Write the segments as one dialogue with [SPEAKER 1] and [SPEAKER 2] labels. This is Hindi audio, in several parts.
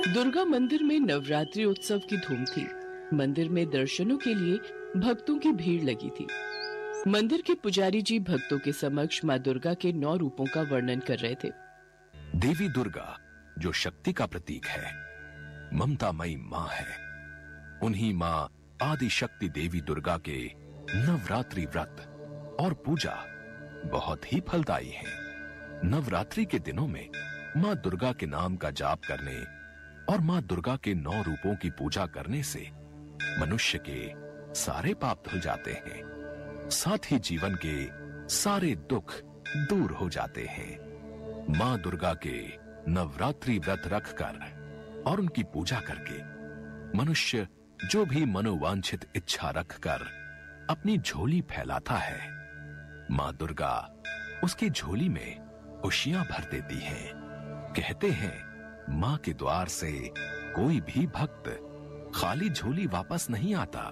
[SPEAKER 1] दुर्गा मंदिर में नवरात्रि उत्सव की धूम थी। मंदिर में दर्शनों के लिए भक्तों की भीड़ लगी थी। मंदिर के पुजारी जी भक्तों के समक्ष माँ दुर्गा के 9 रूपों का वर्णन कर रहे थे।
[SPEAKER 2] देवी दुर्गा जो शक्ति का प्रतीक है, ममतामयी माँ है। उन्हीं माँ आदि शक्ति देवी दुर्गा के नवरात्रि व्रत और पूजा बहुत ही फलदायी है। नवरात्रि के दिनों में माँ दुर्गा के नाम का जाप करने और माँ दुर्गा के 9 रूपों की पूजा करने से मनुष्य के सारे पाप धुल जाते हैं, साथ ही जीवन के सारे दुख दूर हो जाते हैं। माँ दुर्गा के नवरात्रि व्रत रखकर और उनकी पूजा करके मनुष्य जो भी मनोवांछित इच्छा रखकर अपनी झोली फैलाता है, माँ दुर्गा उसकी झोली में खुशियां भर देती हैं। कहते हैं माँ के द्वार से कोई भी भक्त खाली झोली वापस नहीं आता।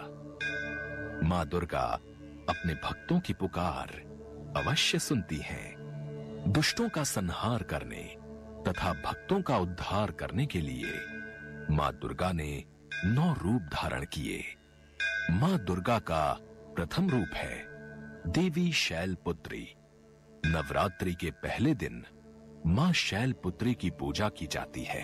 [SPEAKER 2] माँ दुर्गा अपने भक्तों की पुकार अवश्य सुनती हैं। दुष्टों का संहार करने तथा भक्तों का उद्धार करने के लिए माँ दुर्गा ने 9 रूप धारण किए। माँ दुर्गा का प्रथम रूप है देवी शैलपुत्री। नवरात्रि के पहले दिन माँ शैलपुत्री की पूजा की जाती है।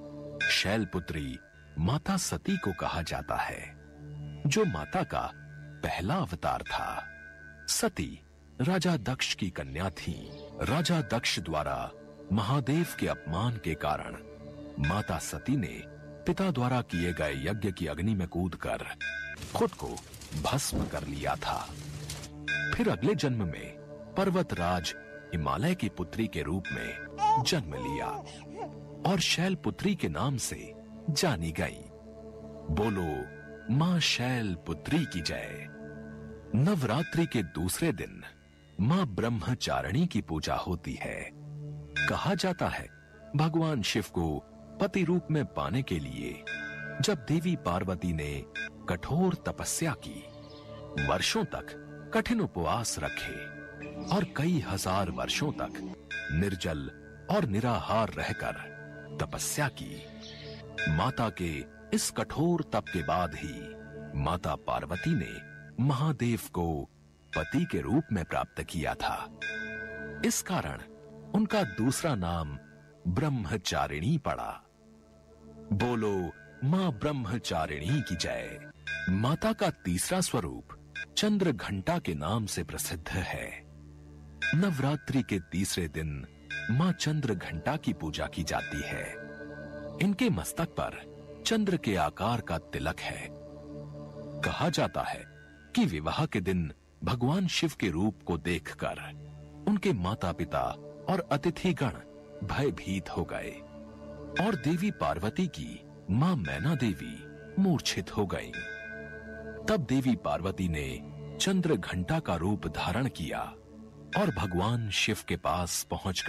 [SPEAKER 2] शैलपुत्री माता सती को कहा जाता है, जो माता का पहला अवतार था। सती राजा दक्ष की कन्या थी। राजा दक्ष द्वारा महादेव के अपमान के कारण माता सती ने पिता द्वारा किए गए यज्ञ की अग्नि में कूदकर खुद को भस्म कर लिया था। फिर अगले जन्म में पर्वतराज हिमालय की पुत्री के रूप में जन्म लिया और शैलपुत्री के नाम से जानी गई। बोलो मां शैलपुत्री की जय। नवरात्रि के दूसरे दिन मां ब्रह्मचारिणी की पूजा होती है। कहा जाता है भगवान शिव को पति रूप में पाने के लिए जब देवी पार्वती ने कठोर तपस्या की, वर्षों तक कठिन उपवास रखे और कई हजार वर्षों तक निर्जल और निराहार रहकर तपस्या की, माता के इस कठोर तप के बाद ही माता पार्वती ने महादेव को पति के रूप में प्राप्त किया था। इस कारण उनका दूसरा नाम ब्रह्मचारिणी पड़ा। बोलो मां ब्रह्मचारिणी की जय। माता का तीसरा स्वरूप चंद्र घंटा के नाम से प्रसिद्ध है। नवरात्रि के तीसरे दिन मां चंद्र घंटा की पूजा की जाती है। इनके मस्तक पर चंद्र के आकार का तिलक है। कहा जाता है कि विवाह के दिन भगवान शिव के रूप को देखकर उनके माता पिता और अतिथिगण भयभीत हो गए और देवी पार्वती की मां मैना देवी मूर्छित हो गईं। तब देवी पार्वती ने चंद्र घंटा का रूप धारण किया और भगवान शिव के पास पहुंच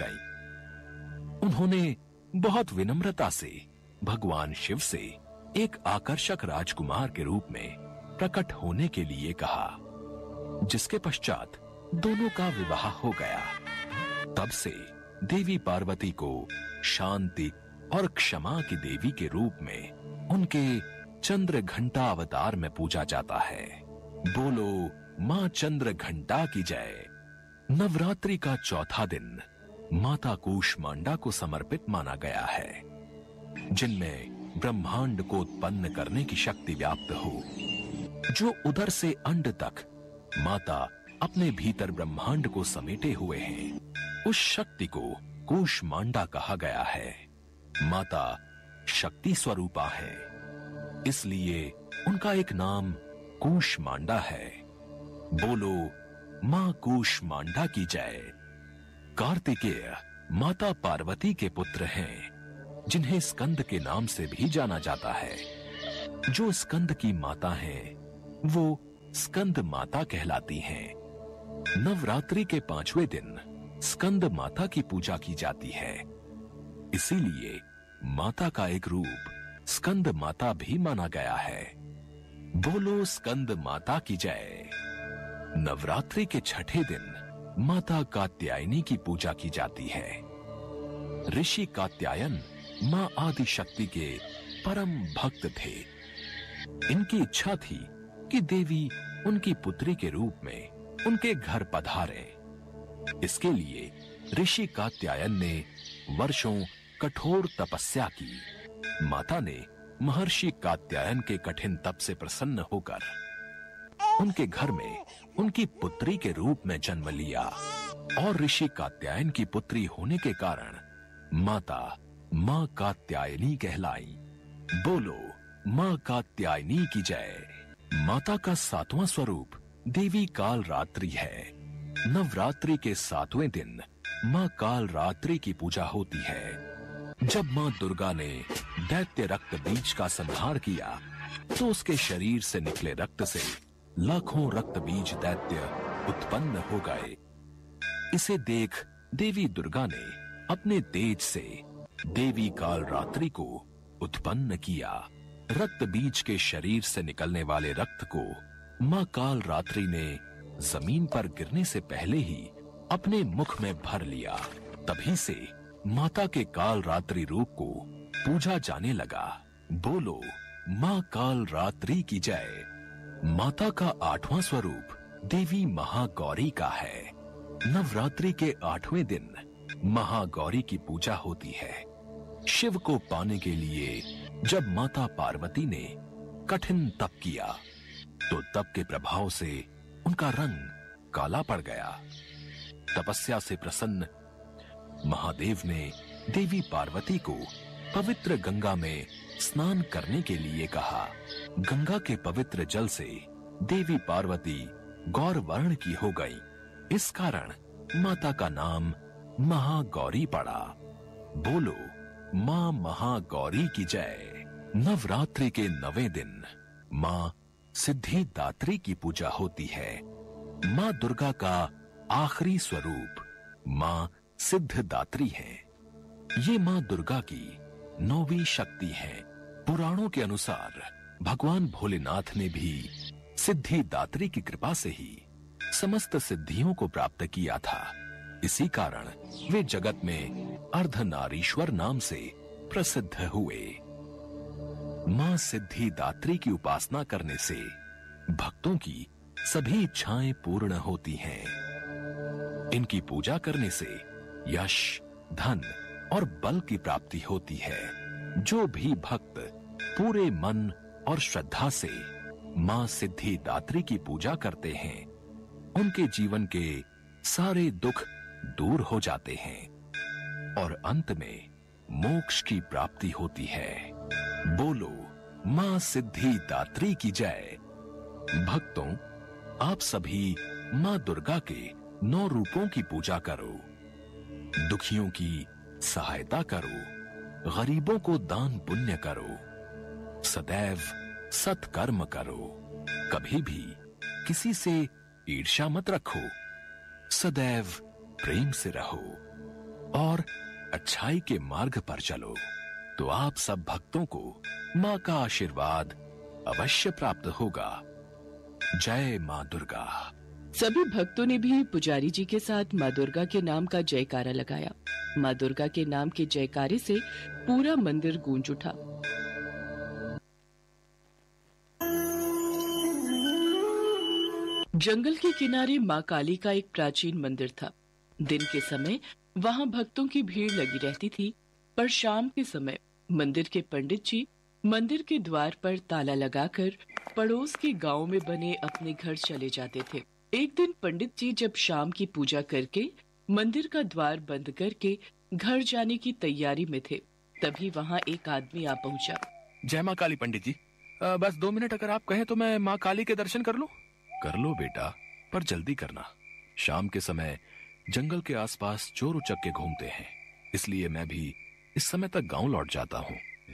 [SPEAKER 2] गईं। उन्होंने बहुत विनम्रता से भगवान शिव से एक आकर्षक राजकुमार के रूप में प्रकट होने के लिए कहा, जिसके पश्चात दोनों का विवाह हो गया। तब से देवी पार्वती को शांति और क्षमा की देवी के रूप में उनके चंद्र घंटा अवतार में पूजा जाता है। बोलो मां चंद्र घंटा की जय। नवरात्रि का चौथा दिन माता कूष्मांडा को समर्पित माना गया है, जिनमें ब्रह्मांड को उत्पन्न करने की शक्ति व्याप्त हो। जो उदर से अंड तक माता अपने भीतर ब्रह्मांड को समेटे हुए हैं, उस शक्ति को कूष्मांडा कहा गया है। माता शक्ति स्वरूपा है, इसलिए उनका एक नाम कूष्मांडा है। बोलो मां कूष्मांडा की जय। कार्तिकेय माता पार्वती के पुत्र हैं, जिन्हें स्कंद के नाम से भी जाना जाता है। जो स्कंद की माता हैं, वो स्कंद माता कहलाती हैं। नवरात्रि के 5वें दिन स्कंद माता की पूजा की जाती है। इसीलिए माता का एक रूप स्कंद माता भी माना गया है। बोलो स्कंद माता की जय। नवरात्रि के 6ठे दिन माता कात्यायनी की पूजा की जाती है। ऋषि कात्यायन मां आदि शक्ति के परम भक्त थे। इनकी इच्छा थी कि देवी उनकी पुत्री के रूप में उनके घर पधारे। इसके लिए ऋषि कात्यायन ने वर्षों कठोर तपस्या की। माता ने महर्षि कात्यायन के कठिन तप से प्रसन्न होकर उनके घर में उनकी पुत्री के रूप में जन्म लिया और ऋषि कात्यायन की पुत्री होने के कारण माता मां कात्यायनी कहलाई। बोलो मां कात्यायनी की जय। माता का 7वां स्वरूप देवी काल रात्रि है। नवरात्रि के 7वें दिन मां काल रात्रि की पूजा होती है। जब मां दुर्गा ने दैत्य रक्त बीज का संहार किया तो उसके शरीर से निकले रक्त से लाखों रक्त बीज दैत्य उत्पन्न हो गए। इसे देख देवी दुर्गा ने अपने तेज से देवी काल रात्रि को उत्पन्न किया। रक्त बीज के शरीर से निकलने वाले रक्त को मां काल रात्रि ने जमीन पर गिरने से पहले ही अपने मुख में भर लिया। तभी से माता के काल रात्रि रूप को पूजा जाने लगा। बोलो मां काल रात्रि की जय। माता का 8वां स्वरूप देवी महागौरी का है। नवरात्रि के 8वें दिन महागौरी की पूजा होती है। शिव को पाने के लिए जब माता पार्वती ने कठिन तप किया तो तप के प्रभाव से उनका रंग काला पड़ गया। तपस्या से प्रसन्न महादेव ने देवी पार्वती को पवित्र गंगा में स्नान करने के लिए कहा। गंगा के पवित्र जल से देवी पार्वती गौर वर्ण की हो गई। इस कारण माता का नाम महागौरी पड़ा। बोलो मां महागौरी की जय। नवरात्रि के 9वें दिन मां सिद्धिदात्री की पूजा होती है। मां दुर्गा का आखिरी स्वरूप मां सिद्धिदात्री है। ये मां दुर्गा की 9वीं शक्ति है। पुराणों के अनुसार भगवान भोलेनाथ ने भी सिद्धिदात्री की कृपा से ही समस्त सिद्धियों को प्राप्त किया था। इसी कारण वे जगत में अर्धनारीश्वर नाम से प्रसिद्ध हुए। मां सिद्धिदात्री की उपासना करने से भक्तों की सभी इच्छाएं पूर्ण होती हैं। इनकी पूजा करने से यश, धन और बल की प्राप्ति होती है। जो भी भक्त पूरे मन और श्रद्धा से मां सिद्धिदात्री की पूजा करते हैं, उनके जीवन के सारे दुख दूर हो जाते हैं और अंत में मोक्ष की प्राप्ति होती है। बोलो मां सिद्धिदात्री की जय। भक्तों, आप सभी मां दुर्गा के 9 रूपों की पूजा करो। दुखियों की सहायता करो, गरीबों को दान पुण्य करो, सदैव सत्कर्म करो, कभी भी किसी से ईर्ष्या मत रखो, सदैव प्रेम से रहो और अच्छाई के मार्ग पर चलो, तो आप सब भक्तों को मां का आशीर्वाद अवश्य प्राप्त होगा। जय मां दुर्गा।
[SPEAKER 1] सभी भक्तों ने भी पुजारी जी के साथ मां दुर्गा के नाम का जयकारा लगाया। मां दुर्गा के नाम के जयकारे से पूरा मंदिर गूंज उठा। जंगल के किनारे मां काली का एक प्राचीन मंदिर था। दिन के समय वहां भक्तों की भीड़ लगी रहती थी, पर शाम के समय मंदिर के पंडित जी मंदिर के द्वार पर ताला लगाकर पड़ोस के गांव में बने अपने घर चले जाते थे। एक दिन पंडित जी जब शाम की पूजा करके मंदिर का द्वार बंद करके घर जाने की तैयारी में थे, तभी वहां एक आदमी आ पहुंचा।
[SPEAKER 2] जय मां काली पंडित जी, बस 2 मिनट अगर आप कहें तो मैं मां काली के दर्शन कर लूं। कर लो बेटा, पर जल्दी करना। शाम के समय जंगल के आसपास चोर उचक्के घूमते हैं, इसलिए मैं भी इस समय तक गांव लौट जाता हूँ।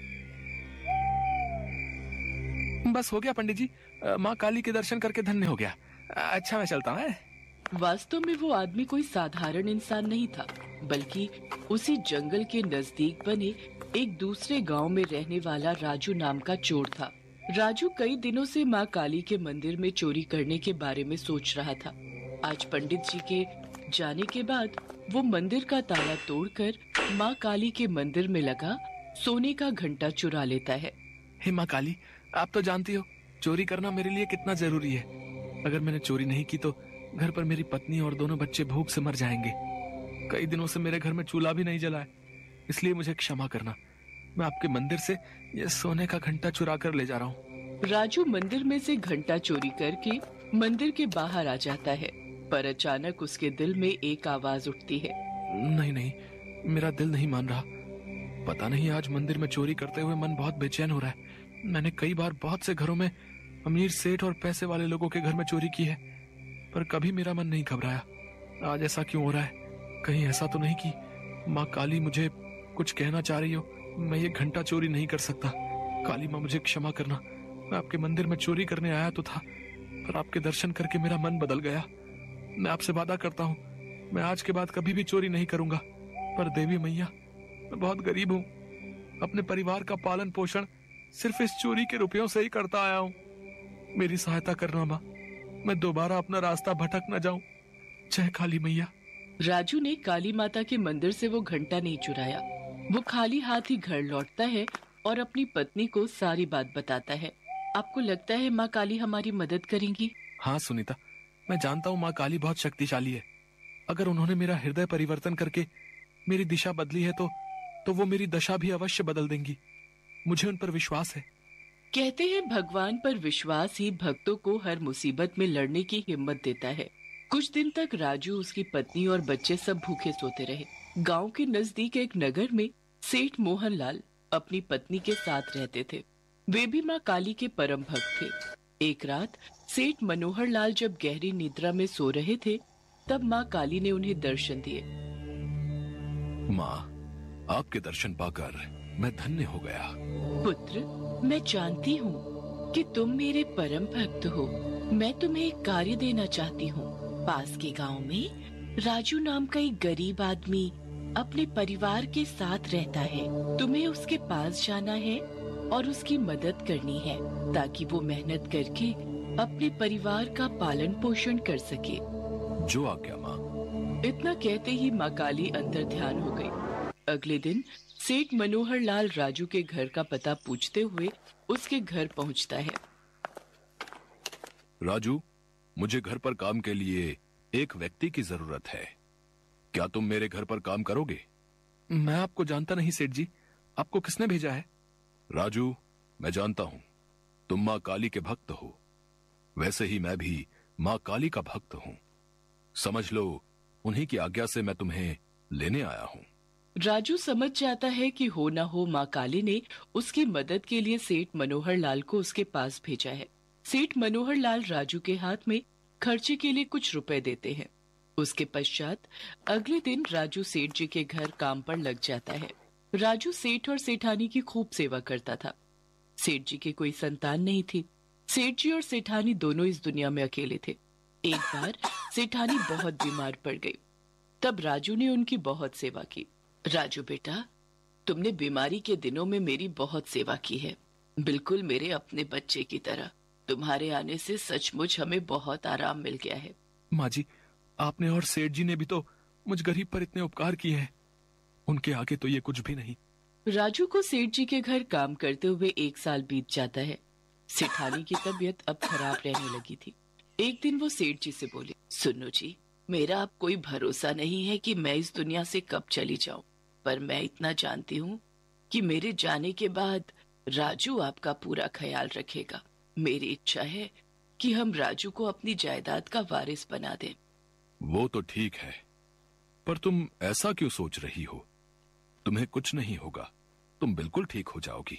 [SPEAKER 2] बस हो गया पंडित जी, मां काली के दर्शन करके धन्य हो गया। अच्छा मैं चलता हूँ।
[SPEAKER 1] वास्तव में वो आदमी कोई साधारण इंसान नहीं था, बल्कि उसी जंगल के नजदीक बने एक दूसरे गांव में रहने वाला राजू नाम का चोर था। राजू कई दिनों से मां काली के मंदिर में चोरी करने के बारे में सोच रहा था। आज पंडित जी के जाने के बाद वो मंदिर का ताला तोड़कर मां काली के मंदिर में लगा सोने का घंटा चुरा लेता है।
[SPEAKER 2] हे माँ काली, आप तो जानती हो चोरी करना मेरे लिए कितना जरूरी है। अगर मैंने चोरी नहीं की तो घर पर मेरी पत्नी और दोनों बच्चे भूख से मर जाएंगे। कई दिनों से मेरे घर में चूल्हा भी नहीं जला है, इसलिए मुझे क्षमा करना। मैं आपके मंदिर से ये सोने का घंटा चुरा कर ले जा रहा हूँ।
[SPEAKER 1] राजू मंदिर में से घंटा चोरी करके मंदिर के बाहर आ जाता है, पर अचानक उसके दिल में एक आवाज उठती है।
[SPEAKER 2] नहीं नहीं, मेरा दिल नहीं मान रहा। पता नहीं आज मंदिर में चोरी करते हुए मन बहुत बेचैन हो रहा है। मैंने कई बार बहुत से घरों में अमीर सेठ और पैसे वाले लोगों के घर में चोरी की है, पर कभी मेरा मन नहीं घबराया। आज ऐसा क्यों हो रहा है? कहीं ऐसा तो नहीं कि माँ काली मुझे कुछ कहना चाह रही हो? मैं ये घंटा चोरी नहीं कर सकता। काली माँ मुझे क्षमा करना। मैं आपके मंदिर में चोरी करने आया तो था, पर आपके दर्शन करके मेरा मन बदल गया। मैं आपसे वादा करता हूँ, मैं आज के बाद कभी भी चोरी नहीं करूंगा। पर देवी मैया, मैं बहुत गरीब हूँ। अपने परिवार का पालन पोषण सिर्फ इस चोरी के रुपयों से ही करता आया हूँ। मेरी सहायता करना माँ, मैं दोबारा अपना रास्ता भटक न जाऊं। जय काली मैया।
[SPEAKER 1] राजू ने काली माता के मंदिर से वो घंटा नहीं चुराया। वो खाली हाथ ही घर लौटता है और अपनी पत्नी को सारी बात बताता है। आपको लगता है माँ काली हमारी मदद करेंगी?
[SPEAKER 2] हाँ सुनीता, मैं जानता हूँ माँ काली बहुत शक्तिशाली है। अगर उन्होंने मेरा हृदय परिवर्तन करके मेरी दिशा बदली है तो वो मेरी दशा भी अवश्य बदल देंगी। मुझे उन पर विश्वास है।
[SPEAKER 1] कहते हैं भगवान पर विश्वास ही भक्तों को हर मुसीबत में लड़ने की हिम्मत देता है। कुछ दिन तक राजू, उसकी पत्नी और बच्चे सब भूखे सोते रहे। गांव के नजदीक एक नगर में सेठ मोहनलाल अपनी पत्नी के साथ रहते थे। वे भी माँ काली के परम भक्त थे। एक रात सेठ मनोहर लाल जब गहरी निद्रा में सो रहे थे, तब माँ काली ने उन्हें दर्शन दिए।
[SPEAKER 2] माँ, आपके दर्शन पाकर मैं धन्य हो गया।
[SPEAKER 1] पुत्र, मैं जानती हूँ कि तुम मेरे परम भक्त हो। मैं तुम्हें एक कार्य देना चाहती हूँ। पास के गांव में राजू नाम का एक गरीब आदमी अपने परिवार के साथ रहता है। तुम्हें उसके पास जाना है और उसकी मदद करनी है, ताकि वो मेहनत करके अपने परिवार का पालन पोषण कर सके।
[SPEAKER 2] जो आज्ञा माँ।
[SPEAKER 1] इतना कहते ही माँ काली अंतर ध्यान हो गई। अगले दिन सेठ मनोहर लाल राजू के घर का पता पूछते हुए उसके घर पहुंचता है।
[SPEAKER 2] राजू, मुझे घर पर काम के लिए एक व्यक्ति की जरूरत है। क्या तुम मेरे घर पर काम करोगे? मैं आपको जानता नहीं सेठ जी, आपको किसने भेजा है? राजू, मैं जानता हूं तुम माँ काली के भक्त हो। वैसे ही मैं भी माँ काली का भक्त हूं। समझ लो, उन्हीं की आज्ञा से मैं तुम्हें लेने आया हूं।
[SPEAKER 1] राजू समझ जाता है कि हो ना हो माँ काली ने उसकी मदद के लिए सेठ मनोहर लाल को उसके पास भेजा है। सेठ मनोहर लाल राजू के हाथ में खर्चे के लिए कुछ रुपए देते हैं। उसके पश्चात अगले दिन राजू सेठ जी के घर काम पर लग जाता है। राजू सेठ और सेठानी की खूब सेवा करता था। सेठ जी के कोई संतान नहीं थी। सेठ जी और सेठानी दोनों इस दुनिया में अकेले थे। एक बार सेठानी बहुत बीमार पड़ गई, तब राजू ने उनकी बहुत सेवा की। राजू बेटा, तुमने बीमारी के दिनों में मेरी बहुत सेवा की है, बिल्कुल मेरे अपने बच्चे की तरह। तुम्हारे आने से सचमुच हमें बहुत आराम मिल गया है।
[SPEAKER 2] माँ जी, आपने और सेठ जी ने भी तो मुझ गरीब पर इतने उपकार किए हैं, उनके आगे तो ये कुछ भी नहीं।
[SPEAKER 1] राजू को सेठ जी के घर काम करते हुए 1 साल बीत जाता है। सेठानी की तबीयत अब खराब रहने लगी थी। एक दिन वो सेठ जी से बोले, सुनो जी, मेरा अब कोई भरोसा नहीं है कि मैं इस दुनिया से कब चली जाऊं, पर मैं इतना जानती हूँ कि मेरे जाने के बाद राजू आपका पूरा ख्याल रखेगा। मेरी इच्छा है कि हम राजू को अपनी जायदाद का वारिस बना दें।
[SPEAKER 2] वो तो ठीक है, पर तुम ऐसा क्यों सोच रही हो? तुम्हें कुछ नहीं होगा, तुम बिल्कुल ठीक हो जाओगी।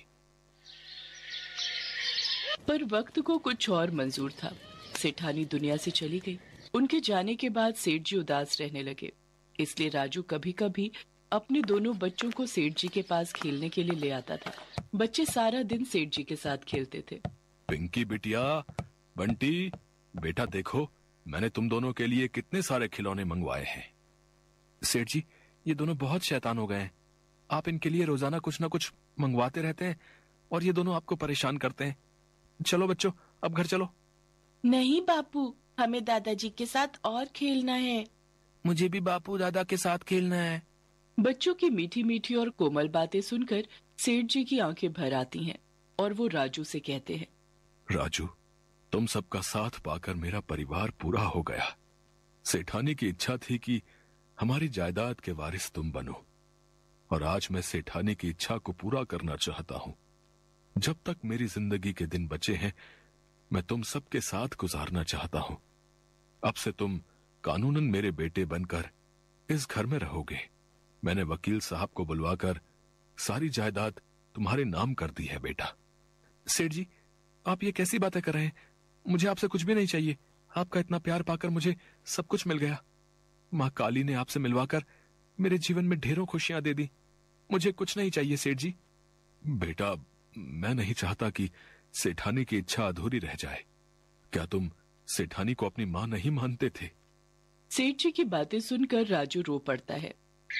[SPEAKER 1] पर वक्त को कुछ और मंजूर था। सेठानी दुनिया से चली गई। उनके जाने के बाद सेठ जी उदास रहने लगे, इसलिए राजू कभी कभी अपने दोनों बच्चों को सेठ जी के पास खेलने के लिए ले आता था। बच्चे सारा दिन सेठ जी के साथ खेलते थे।
[SPEAKER 2] पिंकी बिटिया, बंटी बेटा, देखो मैंने तुम दोनों के लिए कितने सारे खिलौने मंगवाए हैं। सेठ जी, ये दोनों बहुत शैतान हो गए हैं। आप इनके लिए रोजाना कुछ ना कुछ मंगवाते रहते हैं और ये दोनों आपको परेशान करते हैं। चलो बच्चों, अब घर चलो।
[SPEAKER 1] नहीं बापू, हमें दादाजी के साथ और खेलना है।
[SPEAKER 2] मुझे भी बापू दादा के साथ खेलना है।
[SPEAKER 1] बच्चों की मीठी मीठी और कोमल बातें सुनकर सेठ जी की आंखें भर आती हैं और वो राजू से कहते हैं,
[SPEAKER 2] राजू, तुम सबका साथ पाकर मेरा परिवार पूरा हो गया। सेठानी की इच्छा थी कि हमारी जायदाद के वारिस तुम बनो, और आज मैं सेठानी की इच्छा को पूरा करना चाहता हूं। जब तक मेरी जिंदगी के दिन बचे हैं, मैं तुम सबके साथ गुजारना चाहता हूं। अब से तुम कानूनन मेरे बेटे बनकर इस घर में रहोगे। मैंने वकील साहब को बुलवाकर सारी जायदाद तुम्हारे नाम कर दी है बेटा। सेठ जी, आप ये कैसी बातें कर रहे हैं? मुझे आपसे कुछ भी नहीं चाहिए। आपका इतना प्यार पाकर मुझे सब कुछ मिल गया। माँ काली ने आपसे मिलवाकर मेरे जीवन में ढेरों खुशियां दे दी। मुझे कुछ नहीं चाहिए सेठ जी। बेटा, मैं नहीं चाहता कि सेठानी की इच्छा अधूरी रह जाए। क्या तुम सेठानी को अपनी माँ नहीं मानते थे?
[SPEAKER 1] सेठ जी की बातें सुनकर राजू रो पड़ता है।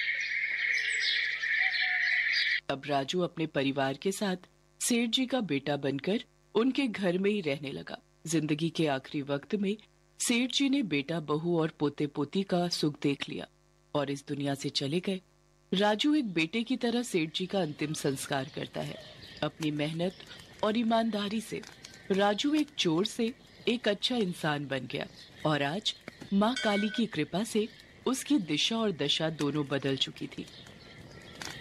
[SPEAKER 1] अब राजू अपने परिवार के साथ सेठ जी का बेटा बनकर उनके घर में ही रहने लगा। जिंदगी के आखिरी वक्त में सेठ जी ने बेटा बहू और पोते पोती का सुख देख लिया और इस दुनिया से चले गए। राजू एक बेटे की तरह सेठ जी का अंतिम संस्कार करता है। अपनी मेहनत और ईमानदारी से राजू एक चोर से एक अच्छा इंसान बन गया और आज माँ काली की कृपा से उसकी दिशा और दशा दोनों बदल चुकी थी।